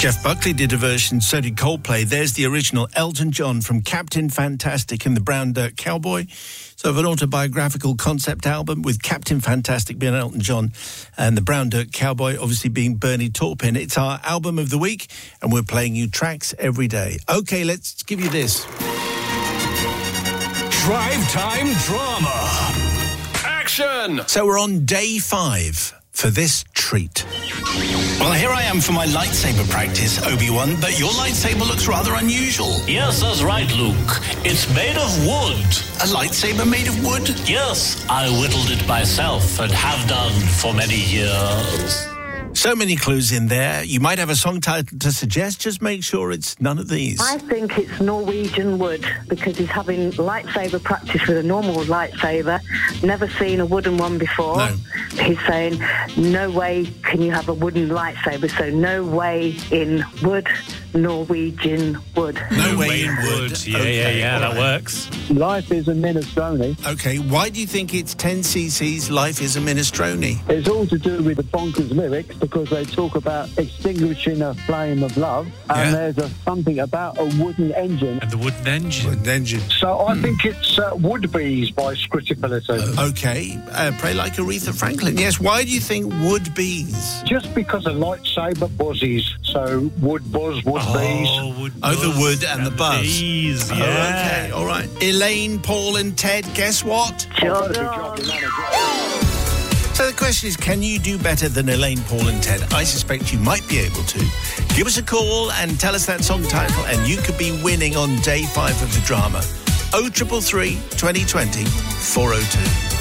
Jeff Buckley did a version, so did Coldplay. There's the original Elton John from Captain Fantastic and the Brown Dirt Cowboy. So of an autobiographical concept album with Captain Fantastic being Elton John and the Brown Dirt Cowboy obviously being Bernie Taupin. It's our album of the week and we're playing you tracks every day. OK, let's give you this. Drive Time Drama. Action! So we're on day 5 for this treat. Well, here I am for my lightsaber practice, Obi-Wan, but your lightsaber looks rather unusual. Yes, that's right, Luke. It's made of wood. A lightsaber made of wood? Yes, I whittled it myself and have done for many years. So many clues in there. You might have a song title to suggest. Just make sure it's none of these. I think it's Norwegian wood because he's having lightsaber practice with a normal lightsaber. Never seen a wooden one before. No. He's saying, no way can you have a wooden lightsaber, so no way in wood, Norwegian wood. No way in wood. Yeah, Okay, yeah, that all right. works. Life is a minestrone. Okay, why do you think it's 10cc's Life is a Minestrone? It's all to do with the bonkers lyrics because they talk about extinguishing a flame of love, and Yeah. there's something about a wooden engine. And the wooden engine. An engine. So I think it's Woodbees by Scrittability. Okay, Pray Like Aretha Franklin. Yes, why do you think wood bees? Just because a lightsaber buzzes. So wood buzz, wood bees. Oh, the wood and the buzz. Bees, Oh, okay, all right. Elaine, Paul and Ted, guess what? Jog Good on. job, your manager. So the question is, can you do better than Elaine, Paul and Ted? I suspect you might be able to. Give us a call and tell us that song title and you could be winning on day 5 of the drama. 0333 2020 402.